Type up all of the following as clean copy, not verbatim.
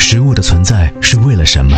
食物的存在是为了什么？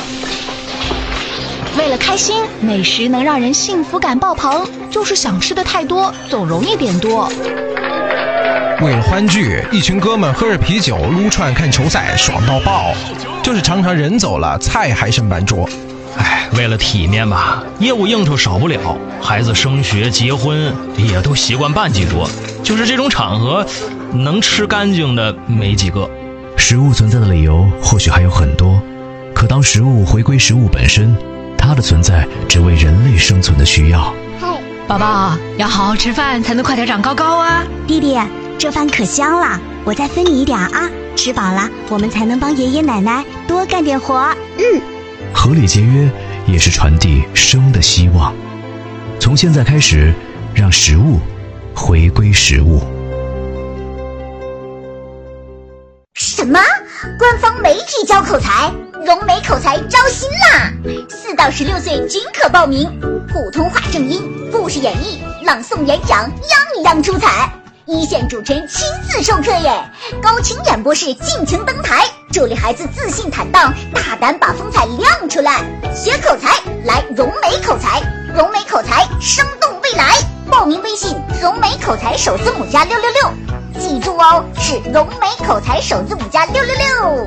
为了开心，美食能让人幸福感爆棚，就是想吃的太多，总容易点多。 为了欢聚，一群哥们喝着啤酒撸串看球赛，爽到爆。就是常常人走了，菜还剩半桌。 为了体面吧，业务应酬少不了，孩子升学结婚也都习惯办几桌。就是这种场合，能吃干净的没几个。 食物存在的理由或许还有很多，可当食物回归食物本身，它的存在只为人类生存的需要。 宝宝要好好吃饭，才能快点长高高啊！ 弟弟，这饭可香了，我再分你一点啊！吃饱了，我们才能帮爷爷奶奶多干点活。 合理节约也是传递生的希望。从现在开始，让食物回归食物。 什么？官方媒体教口才，融美口才招新啦！4到16岁均可报名，普通话正音、故事演绎、朗诵演讲，样出彩。一线主持人亲自授课耶，高清演播室尽情登台，助力孩子自信坦荡，大胆把风采亮出来。学口才，来融美口才，融美口才生动未来。报名微信融美口才首字母加666，记住哦，是融美口才首字母加666。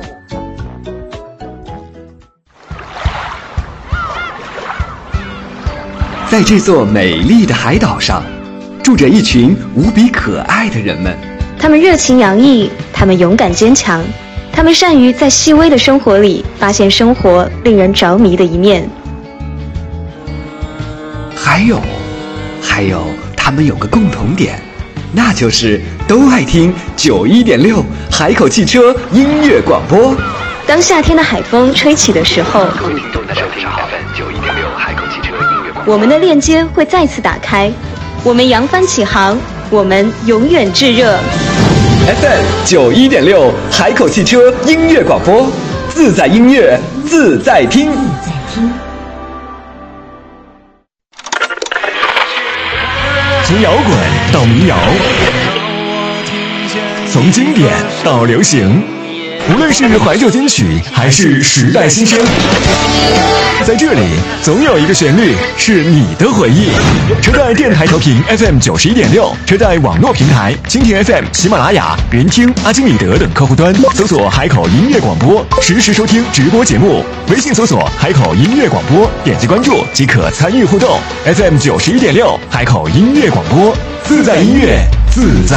在这座美丽的海岛上，住着一群无比可爱的人们。 他们热情洋溢，他们勇敢坚强，他们善于在细微的生活里发现生活令人着迷的一面。 还有，他们有个共同点，那就是都爱听91.6海口汽车音乐广播。 当夏天的海风吹起的时候，我们的链接会再次打开，我们扬帆起航，我们永远炙热。 FM 91.6海口汽车音乐广播，自在音乐，自在听。 从摇滚到民谣，从经典到流行，无论是怀旧金曲还是时代新声，在这里总有一个旋律是你的回忆。车载电台调频 FM 91.6，车载网络平台蜻蜓 FM、喜马拉雅、云听、阿基米德等客户端搜索海口音乐广播，实时收听直播节目。微信搜索海口音乐广播，点击关注即可参与互动。FM 91.6海口音乐广播，自在音乐，自在